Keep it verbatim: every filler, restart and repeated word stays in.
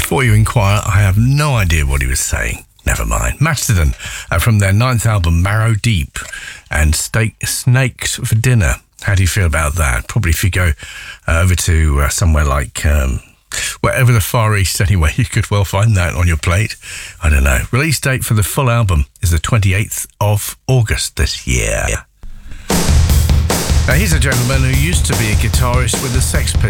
Before you inquire, I have no idea what he was saying. Never mind. Mastodon, uh, from their ninth album, Marrow Deep, and steak, Snakes for Dinner. How do you feel about that? Probably if you go uh, over to uh, somewhere like, um, wherever the Far East anyway, you could well find that on your plate. I don't know. Release date for the full album is the twenty-eighth of August this year. Now, he's a gentleman who used to be a guitarist with the Sex Pistols.